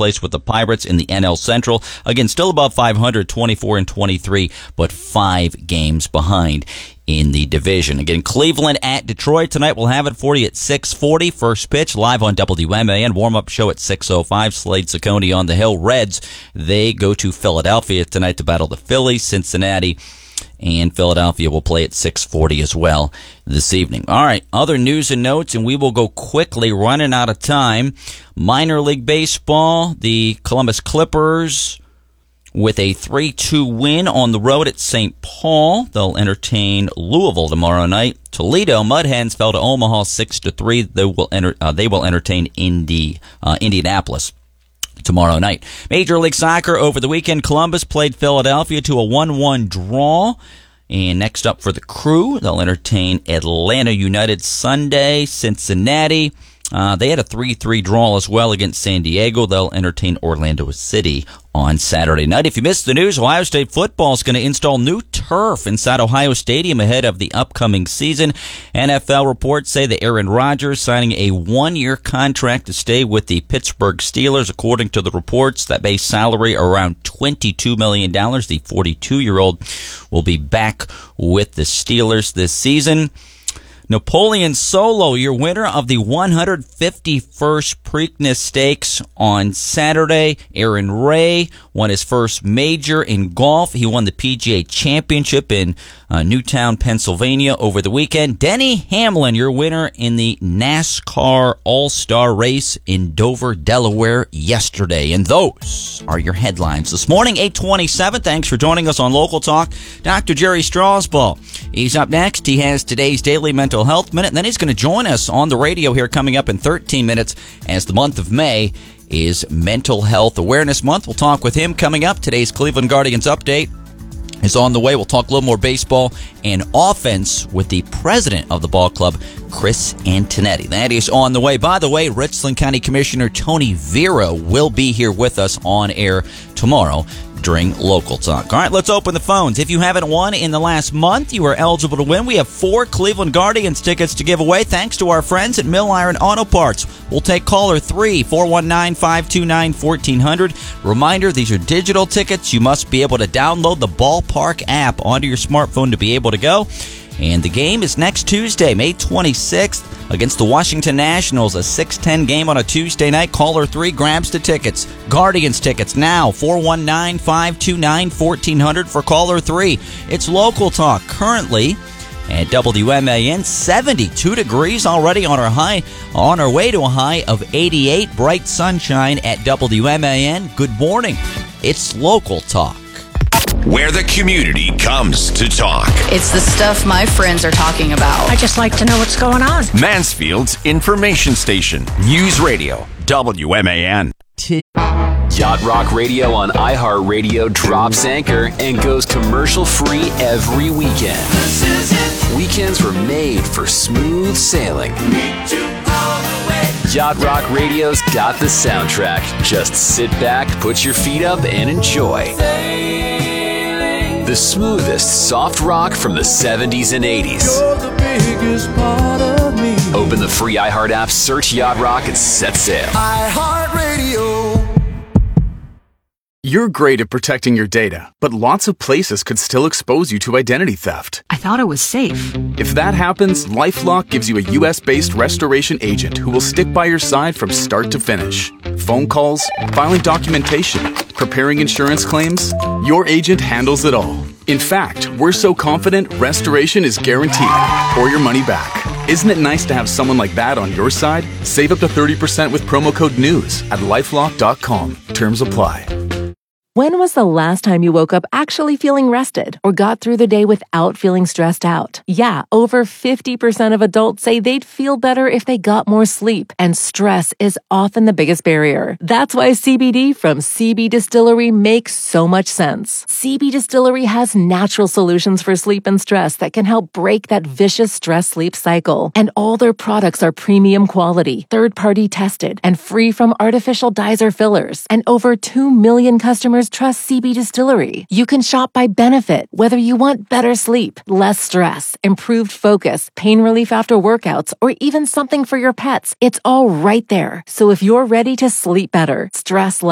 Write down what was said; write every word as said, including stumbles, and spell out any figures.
place with the Pirates in the N L Central. Again, still above five hundred, twenty-four and twenty-three, but five games behind in the division. Again, Cleveland at Detroit tonight. We'll have it for you at six forty. First pitch live on W M A N. Warm-up show at six oh five. Slade Ciccone on the hill. Reds, they go to Philadelphia tonight to battle the Phillies. Cincinnati and Philadelphia will play at six forty as well this evening. All right, other news and notes, and we will go quickly, running out of time. Minor League Baseball, the Columbus Clippers with a three two win on the road at Saint Paul. They'll entertain Louisville tomorrow night. Toledo Mud Hens fell to Omaha six to three. They will enter, uh, they will entertain Indy, uh, Indianapolis tomorrow night. Major League Soccer over the weekend. Columbus played Philadelphia to a one one draw. And next up for the Crew, they'll entertain Atlanta United Sunday. Cincinnati, uh, they had a three three draw as well against San Diego. They'll entertain Orlando City on Saturday night. If you missed the news, Ohio State football is going to install new turf inside Ohio Stadium ahead of the upcoming season. N F L reports say that Aaron Rodgers signing a one-year contract to stay with the Pittsburgh Steelers. According to the reports, that base salary around twenty-two million dollars. The forty-two-year-old will be back with the Steelers this season. Napoleon Solo, your winner of the one hundred fifty-first Preakness Stakes on Saturday. Aaron Ray won his first major in golf. He won the P G A Championship in uh, Newtown, Pennsylvania over the weekend. Denny Hamlin, your winner in the NASCAR All-Star Race in Dover, Delaware yesterday. And those are your headlines this morning, eight twenty-seven. Thanks for joining us on Local Talk. Doctor Jerry Strasbaugh, he's up next. He has today's Daily Mental Health Minute, and then he's going to join us on the radio here coming up in thirteen minutes as the month of May is Mental Health Awareness Month. We'll talk with him coming up. Today's Cleveland Guardians update is on the way. We'll talk a little more baseball and offense with the president of the ball club, Chris Antonetti. That is on the way. By the way, Richland County Commissioner Tony Vera will be here with us on air tomorrow during Local Talk. All right, let's open the phones. If you haven't won in the last month, you are eligible to win. We have four Cleveland Guardians tickets to give away thanks to our friends at Mill Iron Auto Parts. We'll take caller three, four one nine, five two nine, one four zero zero. Reminder, these are digital tickets. You must be able to download the Ballpark app onto your smartphone to be able to go. And the game is next Tuesday, May twenty-sixth, against the Washington Nationals, a six ten game on a Tuesday night. Caller three grabs the tickets. Guardians tickets now, four one nine, five two nine, one four zero zero for caller three. It's Local Talk currently at W M A N, seventy-two degrees already on our high, on our way to a high of eighty-eight. Bright sunshine at W M A N. Good morning. It's Local Talk, where the community comes to talk. It's the stuff my friends are talking about. I just like to know what's going on. Mansfield's information station, News Radio, W M A N. Yacht Rock Radio on iHeartRadio drops anchor and goes commercial-free every weekend. Weekends were made for smooth sailing. Yacht Rock Radio's got the soundtrack. Just sit back, put your feet up, and enjoy. The smoothest soft rock from the seventies and eighties. Open the free iHeart app, search Yacht Rock, and set sail. iHeartRadio. You're great at protecting your data, but lots of places could still expose you to identity theft. I thought it was safe. If that happens, LifeLock gives you a U S-based restoration agent who will stick by your side from start to finish. Phone calls, filing documentation, preparing insurance claims, your agent handles it all. In fact, we're so confident restoration is guaranteed or your money back. Isn't it nice to have someone like that on your side? Save up to thirty percent with promo code NEWS at lifelock dot com. Terms apply. When was the last time you woke up actually feeling rested or got through the day without feeling stressed out? Yeah, over fifty percent of adults say they'd feel better if they got more sleep, and stress is often the biggest barrier. That's why C B D from C B Distillery makes so much sense. C B Distillery has natural solutions for sleep and stress that can help break that vicious stress-sleep cycle. And all their products are premium quality, third-party tested, and free from artificial dyes or fillers. And over two million customers trust C B Distillery. You can shop by benefit, whether you want better sleep, less stress, improved focus, pain relief after workouts, or even something for your pets. It's all right there. So if you're ready to sleep better, stress less,